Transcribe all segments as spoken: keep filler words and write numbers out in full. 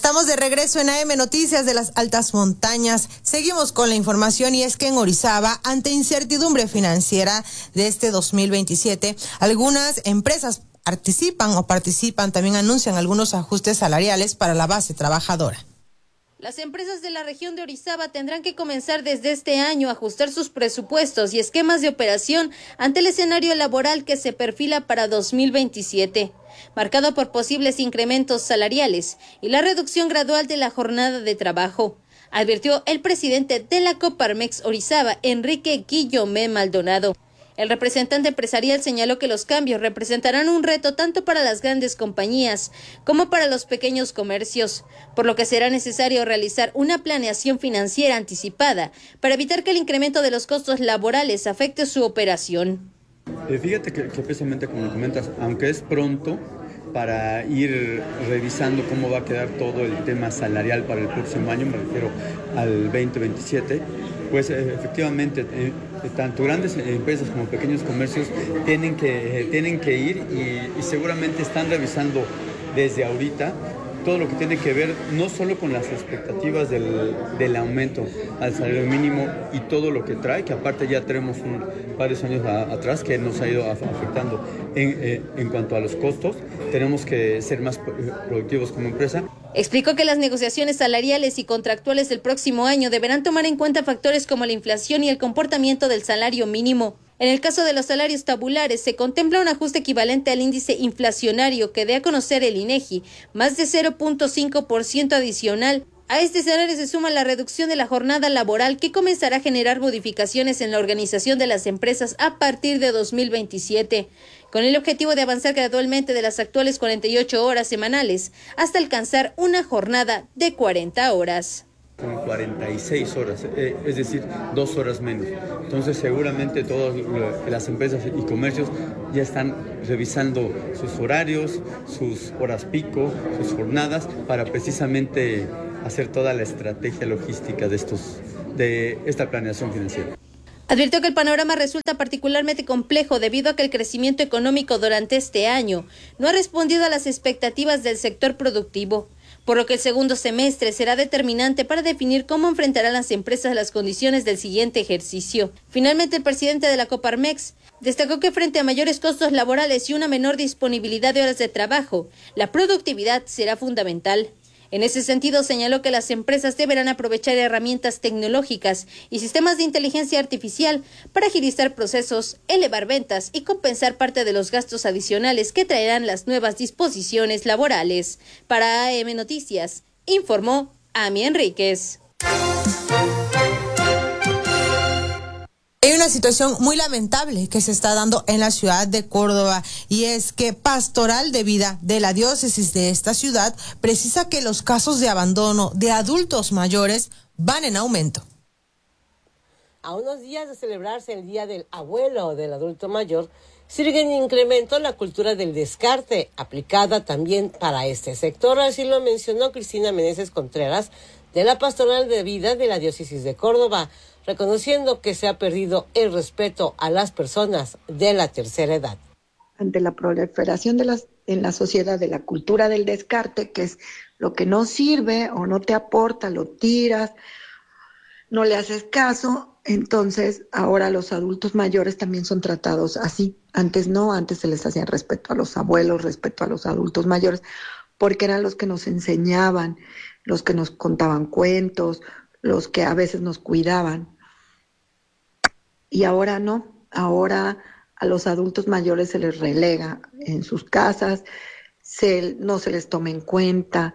Estamos de regreso en A M Noticias de las Altas Montañas. Seguimos con la información y es que en Orizaba, ante incertidumbre financiera de este dos mil veintisiete, algunas empresas participan o participan, también anuncian algunos ajustes salariales para la base trabajadora. Las empresas de la región de Orizaba tendrán que comenzar desde este año a ajustar sus presupuestos y esquemas de operación ante el escenario laboral que se perfila para dos mil veintisiete, marcado por posibles incrementos salariales y la reducción gradual de la jornada de trabajo, advirtió el presidente de la Coparmex Orizaba, Enrique Guillomé Maldonado. El representante empresarial señaló que los cambios representarán un reto tanto para las grandes compañías como para los pequeños comercios, por lo que será necesario realizar una planeación financiera anticipada para evitar que el incremento de los costos laborales afecte su operación. Eh, fíjate que, que precisamente como lo comentas, aunque es pronto para ir revisando cómo va a quedar todo el tema salarial para el próximo año, me refiero al veinte veintisiete, pues eh, efectivamente eh, tanto grandes empresas como pequeños comercios tienen que, eh, tienen que ir y, y seguramente están revisando desde ahorita todo lo que tiene que ver no solo con las expectativas del, del aumento al salario mínimo y todo lo que trae, que aparte ya tenemos un, varios años a, atrás que nos ha ido afectando en, eh, en cuanto a los costos. Tenemos que ser más productivos como empresa. Explicó que las negociaciones salariales y contractuales del próximo año deberán tomar en cuenta factores como la inflación y el comportamiento del salario mínimo. En el caso de los salarios tabulares, se contempla un ajuste equivalente al índice inflacionario que dé a conocer el INEGI, más de cero punto cinco por ciento adicional. A este escenario se suma la reducción de la jornada laboral que comenzará a generar modificaciones en la organización de las empresas a partir de dos mil veintisiete, con el objetivo de avanzar gradualmente de las actuales cuarenta y ocho horas semanales hasta alcanzar una jornada de cuarenta horas. Con cuarenta y seis horas, eh, es decir, dos horas menos. Entonces seguramente todas las empresas y comercios ya están revisando sus horarios, sus horas pico, sus jornadas, para precisamente hacer toda la estrategia logística de, estos, de esta planeación financiera. Advirtió que el panorama resulta particularmente complejo debido a que el crecimiento económico durante este año no ha respondido a las expectativas del sector productivo, por lo que el segundo semestre será determinante para definir cómo enfrentarán las empresas las condiciones del siguiente ejercicio. Finalmente, el presidente de la Coparmex destacó que frente a mayores costos laborales y una menor disponibilidad de horas de trabajo, la productividad será fundamental. En ese sentido, señaló que las empresas deberán aprovechar herramientas tecnológicas y sistemas de inteligencia artificial para agilizar procesos, elevar ventas y compensar parte de los gastos adicionales que traerán las nuevas disposiciones laborales. Para A M Noticias, informó Ami Enríquez. Hay una situación muy lamentable que se está dando en la ciudad de Córdoba y es que Pastoral de Vida de la diócesis de esta ciudad precisa que los casos de abandono de adultos mayores van en aumento. A unos días de celebrarse el Día del Abuelo o del Adulto Mayor, sigue en incremento la cultura del descarte, aplicada también para este sector. Así lo mencionó Cristina Meneses Contreras, de la Pastoral de Vida de la diócesis de Córdoba, reconociendo que se ha perdido el respeto a las personas de la tercera edad. Ante la proliferación de las, en la sociedad de la cultura del descarte, que es lo que no sirve o no te aporta, lo tiras, no le haces caso, entonces ahora los adultos mayores también son tratados así. Antes no, antes se les hacía respeto a los abuelos, respeto a los adultos mayores, porque eran los que nos enseñaban, los que nos contaban cuentos, los que a veces nos cuidaban. Y ahora no, ahora a los adultos mayores se les relega en sus casas, se, no se les toma en cuenta,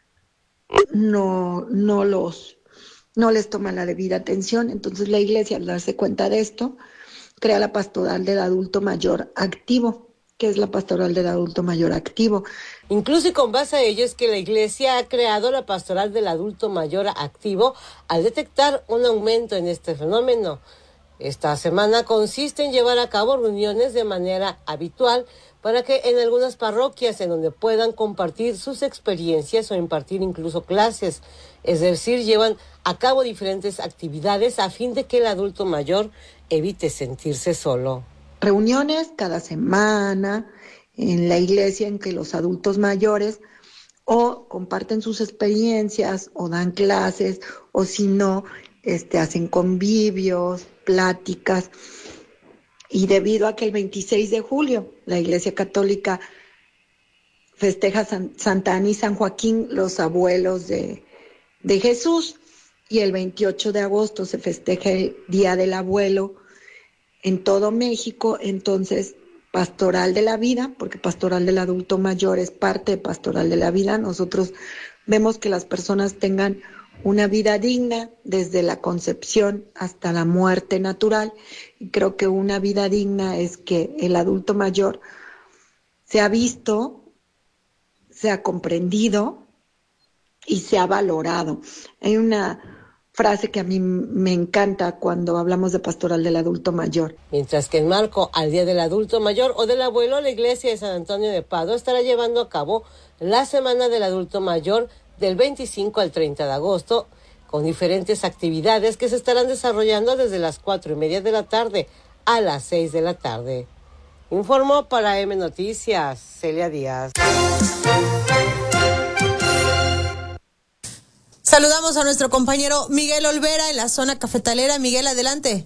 no, no, los, no les toma la debida atención. Entonces la iglesia, al darse cuenta de esto, crea la pastoral del adulto mayor activo, que es la pastoral del adulto mayor activo. Incluso y con base a ello es que la iglesia ha creado la pastoral del adulto mayor activo al detectar un aumento en este fenómeno. Esta semana consiste en llevar a cabo reuniones de manera habitual para que en algunas parroquias en donde puedan compartir sus experiencias o impartir incluso clases, es decir, llevan a cabo diferentes actividades a fin de que el adulto mayor evite sentirse solo. Reuniones cada semana en la iglesia en que los adultos mayores o comparten sus experiencias o dan clases, o si no, este, hacen convivios, pláticas. Y debido a que el veintiséis de julio la Iglesia Católica festeja San, Santa Ana y San Joaquín, los abuelos de, de Jesús, y el veintiocho de agosto se festeja el Día del Abuelo en todo México, entonces Pastoral de la Vida, porque Pastoral del Adulto Mayor es parte de Pastoral de la Vida, nosotros vemos que las personas tengan una vida digna desde la concepción hasta la muerte natural, y creo que una vida digna es que el adulto mayor sea visto, sea comprendido y sea valorado. Hay una frase que a mí me encanta cuando hablamos de Pastoral del Adulto Mayor. Mientras que en marco al Día del Adulto Mayor o del Abuelo, la Iglesia de San Antonio de Padua estará llevando a cabo la Semana del Adulto Mayor del veinticinco al treinta de agosto, con diferentes actividades que se estarán desarrollando desde las cuatro y media de la tarde a las seis de la tarde. Informó para M Noticias, Celia Díaz. Saludamos a nuestro compañero Miguel Olvera en la zona cafetalera. Miguel, adelante.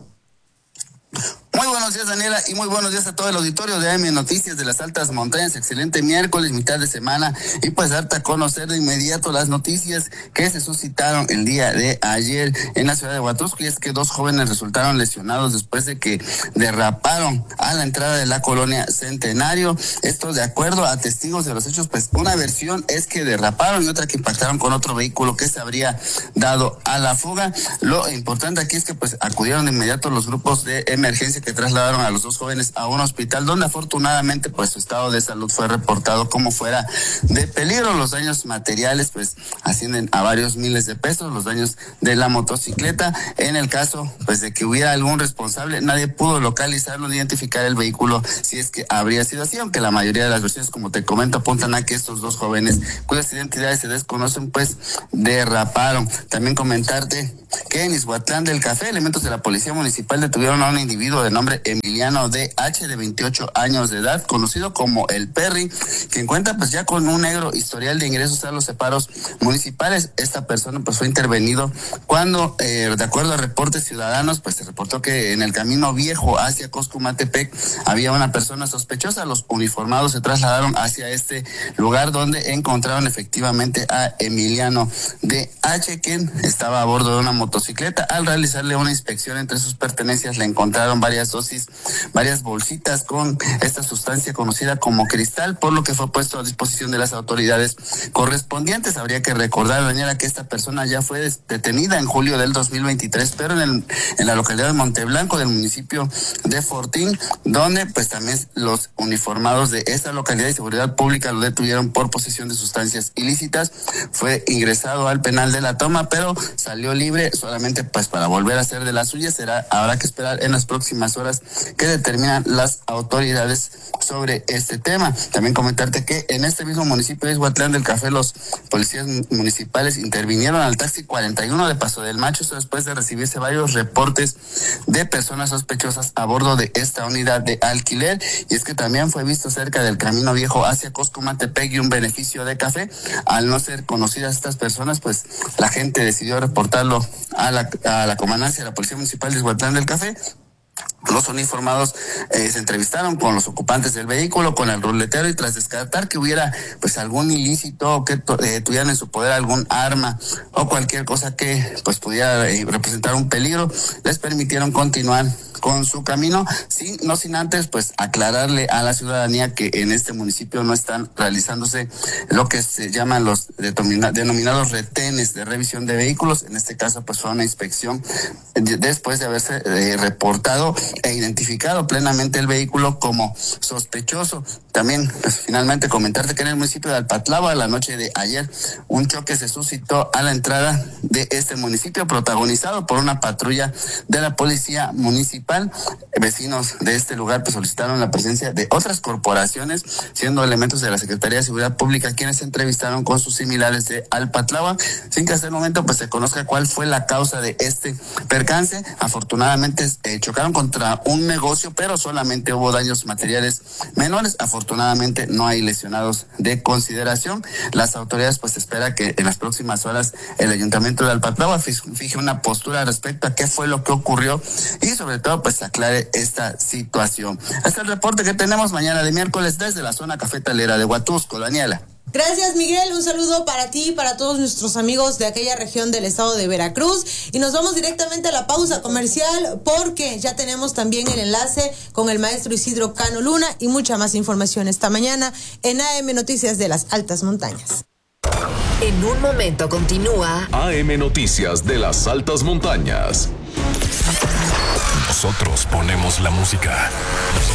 Muy buenos días, Daniela, y muy buenos días a todo el auditorio de A M Noticias de las Altas Montañas. Excelente miércoles, mitad de semana, y pues darte a conocer de inmediato las noticias que se suscitaron el día de ayer en la ciudad de Huatusco, y es que dos jóvenes resultaron lesionados después de que derraparon a la entrada de la colonia Centenario. Esto de acuerdo a testigos de los hechos, pues una versión es que derraparon y otra que impactaron con otro vehículo que se habría dado a la fuga. Lo importante aquí es que pues acudieron de inmediato los grupos de emergencia que trasladaron a los dos jóvenes a un hospital donde afortunadamente pues su estado de salud fue reportado como fuera de peligro. Los daños materiales pues ascienden a varios miles de pesos, los daños de la motocicleta. En el caso pues de que hubiera algún responsable, nadie pudo localizarlo ni identificar el vehículo si es que habría sido así, aunque la mayoría de las versiones, como te comento, apuntan a que estos dos jóvenes cuyas identidades se desconocen pues derraparon. También comentarte que en Izhuatlán del Café, elementos de la policía municipal detuvieron a un individuo de nombre Emiliano D H, de veintiocho años de edad, conocido como el Perry, quien cuenta pues ya con un negro historial de ingresos a los separos municipales. Esta persona pues fue intervenido cuando, eh, de acuerdo a reportes ciudadanos, pues se reportó que en el camino viejo hacia Coscumatepec había una persona sospechosa. Los uniformados se trasladaron hacia este lugar donde encontraron efectivamente a Emiliano D H, quien estaba a bordo de una motocicleta. Al realizarle una inspección entre sus pertenencias le encontraron varias dosis, varias bolsitas con esta sustancia conocida como cristal, por lo que fue puesto a disposición de las autoridades correspondientes. Habría que recordar, Daniela, que esta persona ya fue detenida en julio del dos mil veintitrés, pero en, el, en la localidad de Monteblanco, del municipio de Fortín, donde pues también los uniformados de esta localidad y seguridad pública lo detuvieron por posesión de sustancias ilícitas. Fue ingresado al penal de La Toma, pero salió libre solamente pues para volver a hacer de las suyas. Será, habrá que esperar en las próximas horas que determinan las autoridades sobre este tema. También comentarte que en este mismo municipio de Izhuatlán del Café, los policías municipales intervinieron al taxi cuarenta y uno de Paso del Macho, esto después de recibirse varios reportes de personas sospechosas a bordo de esta unidad de alquiler. Y es que también fue visto cerca del camino viejo hacia Coscumatepec y un beneficio de café. Al no ser conocidas estas personas, pues la gente decidió reportarlo a la, a la comandancia de la Policía Municipal de Izhuatlán del Café. Los uniformados eh, se entrevistaron con los ocupantes del vehículo, con el ruletero, y tras descartar que hubiera pues algún ilícito o que eh, tuvieran en su poder algún arma o cualquier cosa que pues pudiera eh, representar un peligro, les permitieron continuar con su camino, sin, no sin antes pues aclararle a la ciudadanía que en este municipio no están realizándose lo que se llaman los denomina, denominados retenes de revisión de vehículos. En este caso pues fue una inspección de, después de haberse eh, reportado e identificado plenamente el vehículo como sospechoso. También pues finalmente comentarte que en el municipio de Alpatlava, la noche de ayer, un choque se suscitó a la entrada de este municipio, protagonizado por una patrulla de la policía municipal municipal. Vecinos de este lugar pues solicitaron la presencia de otras corporaciones, siendo elementos de la Secretaría de Seguridad Pública quienes se entrevistaron con sus similares de Alpatlava, sin que hasta el momento pues se conozca cuál fue la causa de este percance. Afortunadamente eh, chocaron contra un negocio, pero solamente hubo daños materiales menores. Afortunadamente no hay lesionados de consideración. Las autoridades pues espera que en las próximas horas el Ayuntamiento de Alpatlava fije una postura respecto a qué fue lo que ocurrió y sobre todo pues aclare esta situación. Este es el reporte que tenemos mañana de miércoles desde la zona cafetalera de Huatusco. Daniela. Gracias, Miguel. Un saludo para ti y para todos nuestros amigos de aquella región del estado de Veracruz. Y nos vamos directamente a la pausa comercial porque ya tenemos también el enlace con el maestro Isidro Cano Luna y mucha más información esta mañana en A M Noticias de las Altas Montañas. En un momento continúa A M Noticias de las Altas Montañas. Nosotros ponemos la música.